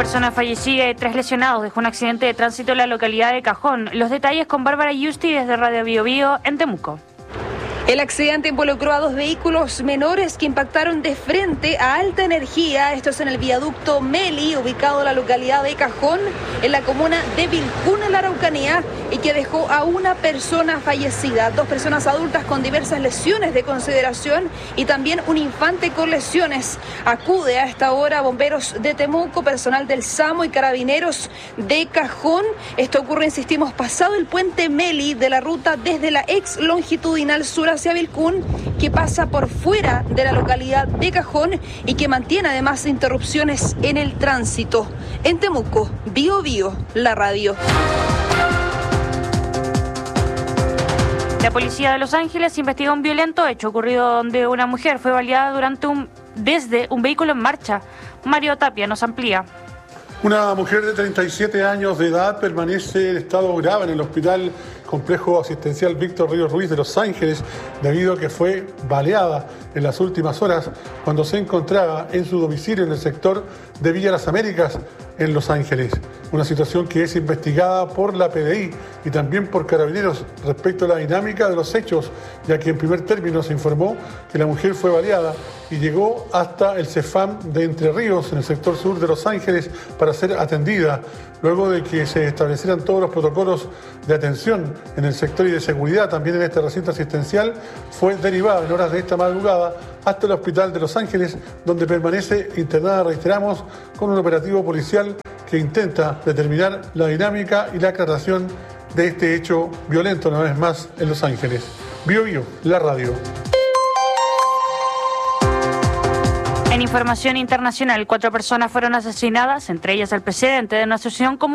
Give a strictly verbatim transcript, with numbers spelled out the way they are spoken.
persona fallecida y tres lesionados dejó un accidente de tránsito en la localidad de Cajón. Los detalles con Bárbara Yusti desde Radio Bio Bio en Temuco. El accidente involucró a dos vehículos menores que impactaron de frente a alta energía. Esto es en el viaducto Meli, ubicado en la localidad de Cajón, en la comuna de Vilcún, en la Araucanía, y que dejó a una persona fallecida, dos personas adultas con diversas lesiones de consideración y también un infante con lesiones. Acude a esta hora bomberos de Temuco, personal del SAMU y carabineros de Cajón. Esto ocurre, insistimos, pasado el puente Meli de la ruta desde la ex longitudinal sur hacia Vilcún, que pasa por fuera de la localidad de Cajón y que mantiene además interrupciones en el tránsito. En Temuco, Bio Bio, la radio. La policía de Los Ángeles investiga un violento hecho ocurrido donde una mujer fue baleada durante un, desde un vehículo en marcha. Mario Tapia nos amplía. Una mujer de treinta y siete años de edad permanece en estado grave en el hospital Complejo Asistencial Víctor Ríos Ruiz de Los Ángeles debido a que fue baleada en las últimas horas cuando se encontraba en su domicilio en el sector de Villa Las Américas en Los Ángeles. Una situación que es investigada por la P D I y también por Carabineros respecto a la dinámica de los hechos, ya que en primer término se informó que la mujer fue baleada y llegó hasta el CEFAM de Entre Ríos, en el sector sur de Los Ángeles, para ser atendida. Luego de que se establecieran todos los protocolos de atención en el sector y de seguridad, también en este recinto asistencial, fue derivada en horas de esta madrugada hasta el hospital de Los Ángeles, donde permanece internada, reiteramos, con un operativo policial que intenta determinar la dinámica y la aclaración de este hecho violento, una vez más, en Los Ángeles. Bio Bio, la radio. En información internacional, cuatro personas fueron asesinadas, entre ellas el presidente de una asociación comunitaria.